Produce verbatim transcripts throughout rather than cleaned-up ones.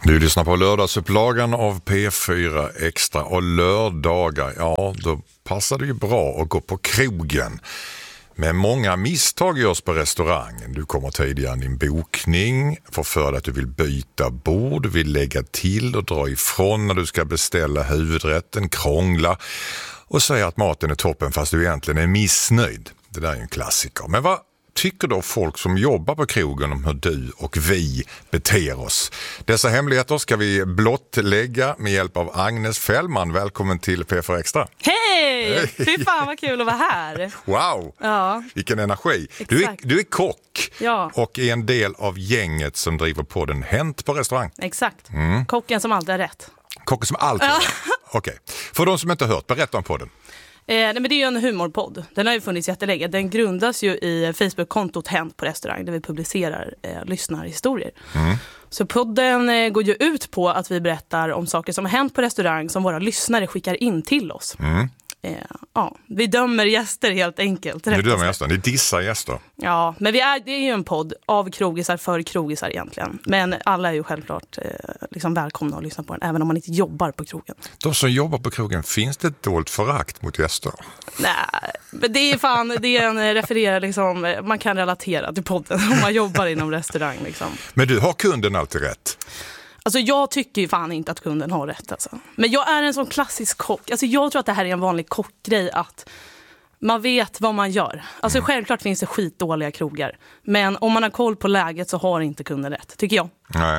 Du lyssnar på lördagsupplagan av P fyra Extra, och lördagar, ja då passar det ju bra att gå på krogen. Men många misstag görs på restaurangen. Du kommer tidigare än din bokning, får för dig att du vill byta bord, vill lägga till och dra ifrån när du ska beställa huvudrätten, krångla och säga att maten är toppen fast du egentligen är missnöjd. Det där är en klassiker. Men vad tycker då folk som jobbar på krogen om hur du och vi beter oss? Dessa hemligheter ska vi blottlägga med hjälp av Agnes Fällman. Välkommen till P fyra Extra. Hej! Fy fan vad kul att vara här. Wow, ja. Vilken energi. Du är, du är kock ja. och är en del av gänget som driver på den Hänt på restaurang. Exakt, mm. kocken som alltid är rätt. Kocken som alltid är rätt. Okej, okay. För de som inte har hört, berätta om podden. Eh, nej, men det är ju en humorpodd. Den har ju funnits jättelänge. Den grundas ju i Facebook-kontot Hänt på restaurang där vi publicerar eh, lyssnarhistorier. Mm. Så podden eh, går ju ut på att vi berättar om saker som har hänt på restaurang som våra lyssnare skickar in till oss. Mm. Eh, ja, vi dömer gäster helt enkelt. Ni dömer gäster, ni dissar gäster. Ja, men vi är, det är ju en podd av krogisar för krogisar egentligen. Men alla är ju självklart eh, liksom välkomna att lyssna på den, även om man inte jobbar på krogen. De som jobbar på krogen, finns det ett dolt förakt mot gäster? Nej, men det är fan, det är en refererar liksom, man kan relatera till podden om man jobbar inom restaurang liksom. Men du, har kunden alltid rätt? Alltså jag tycker ju fan inte att kunden har rätt alltså. Men jag är en sån klassisk kock. Alltså jag tror att det här är en vanlig kockgrej att man vet vad man gör. Alltså mm. självklart finns det skitdåliga krogar. Men om man har koll på läget så har inte kunden rätt, tycker jag. Nej,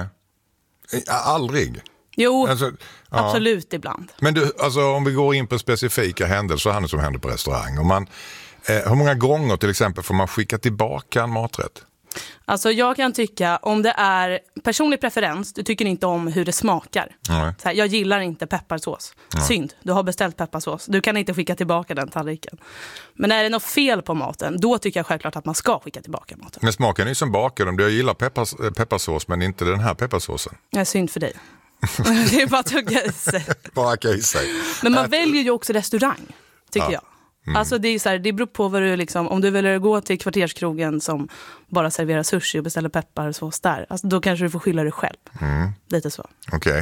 aldrig. Jo, alltså, ja. absolut ibland. Men du, alltså om vi går in på specifika händelser här som händer på restaurang. Om man, eh, hur många gånger till exempel får man skicka tillbaka en maträtt? Alltså jag kan tycka, om det är personlig preferens, du tycker inte om hur det smakar. Mm. Så här, jag gillar inte pepparsås. Mm. Synd, du har beställt pepparsås. Du kan inte skicka tillbaka den tallriken. Men är det något fel på maten, då tycker jag självklart att man ska skicka tillbaka maten. Men smaken är ju som bakar. Om du gillar peppars, pepparsås men inte den här pepparsåsen. Ja, synd för dig. Det är bara att tugga i sig. Bara tugga i sig. Men man väljer ju också restaurang, tycker ja. jag. Mm. Alltså det är så här, det beror på vad du liksom, om du vill gå till kvarterskrogen som bara serverar sushi och beställer pepparsås där, alltså då kanske du får skylla dig själv. Mm. Lite så. Okej. Okay.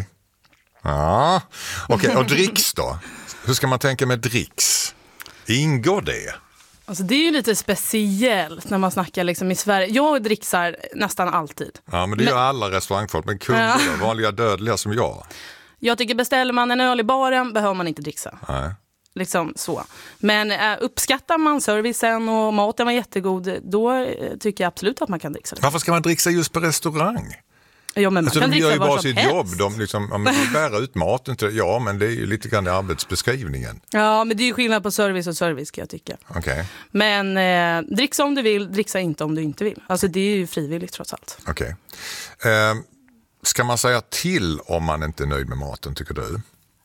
Ja. Okej, okay. Och dricks då? Hur ska man tänka med dricks? Ingår det? Alltså det är ju lite speciellt när man snackar liksom i Sverige. Jag dricksar nästan alltid. Ja, men det men... gör alla restaurangfolk, men kunder, ja. vanliga dödliga som jag. Jag tycker beställer man en öl i baren behöver man inte dricksa. Nej. Liksom så. Men äh, uppskattar man servicen och maten var jättegod, då äh, tycker jag absolut att man kan dricksa det. Varför ska man dricksa just på restaurang? Ja, men man alltså, kan de gör ju bara sitt helst. jobb. De liksom, ja, men de bär ut maten till, ja, men det är ju lite grann i arbetsbeskrivningen. Ja, men det är ju skillnad på service och service, kan jag tycka. Okay. Men eh, dricksa om du vill, dricksa inte om du inte vill. Alltså det är ju frivilligt trots allt. Okej. Okay. Eh, ska man säga till om man inte är nöjd med maten, tycker du?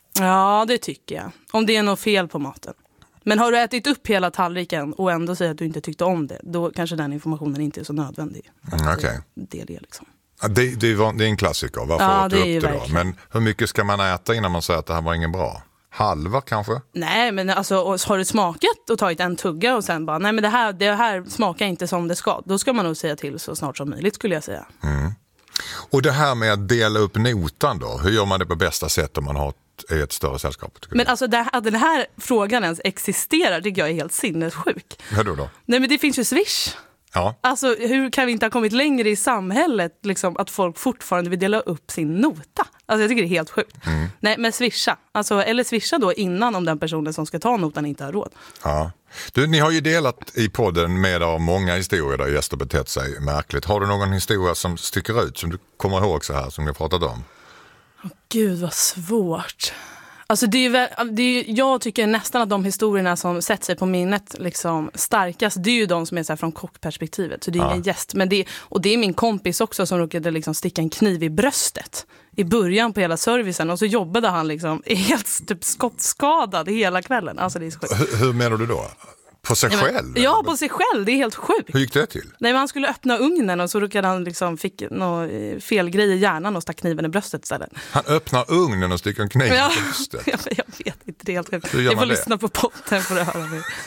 Ja, det tycker jag. Om det är något fel på maten. Men har du ätit upp hela tallriken och ändå säger att du inte tyckte om det, då kanske den informationen inte är så nödvändig. Mm, okay. Det är det liksom. Ja, det, det, är, det är en klassiker. Varför ja, åt du det upp det då? Men hur mycket ska man äta innan man säger att det här var ingen bra? Halva kanske? Nej, men alltså har du smakat och tagit en tugga och sen bara, nej men det här, det här smakar inte som det ska. Då ska man nog säga till så snart som möjligt, skulle jag säga. Mm. Och det här med att dela upp notan då, hur gör man det på bästa sätt om man har ett, ett större sällskap? Men alltså det, att den här frågan ens existerar tycker jag är helt sinnessjuk. Hur då då? Nej, men det finns ju Swish. Ja. Alltså hur kan vi inte ha kommit längre i samhället liksom, att folk fortfarande vill dela upp sin nota? Alltså jag tycker det är helt sjukt. Mm. Nej, men swisha. Alltså, eller swisha då innan om den personen som ska ta notan inte har råd. Ja. Du, ni har ju delat i podden med av många historier där gäster betett sig märkligt. Har du någon historia som sticker ut som du kommer ihåg så här som vi pratat om? Oh, Gud vad svårt. Alltså det är väl, det är, jag tycker nästan att de historierna som sätter sig på minnet liksom starkast, det är ju de som är så här från kockperspektivet. Så det är ja. ingen gäst. Men det, och det är min kompis också som råkade liksom sticka en kniv i bröstet i början på hela servicen. Och så jobbade han liksom helt typ skottskadad hela kvällen. Alltså det är så sjukt. Hur, hur menar du då? På sig ja, men, själv? Ja, på sig själv. Det är helt sjukt. Hur gick det till? Nej, men han skulle öppna ugnen och så råkade han liksom fick någon fel grej i hjärnan och stack kniven i bröstet istället. Han öppnar ugnen och sticker en kniv ja, i bröstet? jag, jag vet inte, det är helt sjukt. Jag får det? lyssna på podden för att höra mig.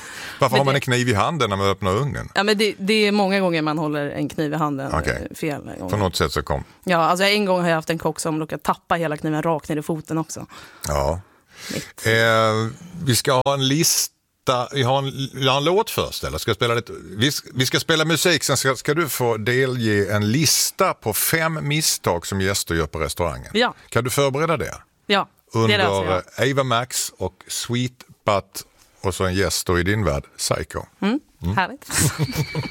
Varför har man det, en kniv i handen när man öppnar ugnen? Ja, men det, det är många gånger man håller en kniv i handen Okay. fel gånger. På något sätt så kom. Ja, alltså en gång har jag haft en kock som råkade tappa hela kniven rakt ner i foten också. Ja. Eh, vi ska ha en lista. Vi har en, vi har en låt först, eller ska jag spela lite? Vi, vi ska spela musik, sen ska, ska du få delge en lista på fem misstag som gäster gör på restaurangen. Ja. Kan du förbereda det? Ja, det under Ava Max och Sweet But och så en gäst då i din värld, Psycho. Mm, mm. Härligt.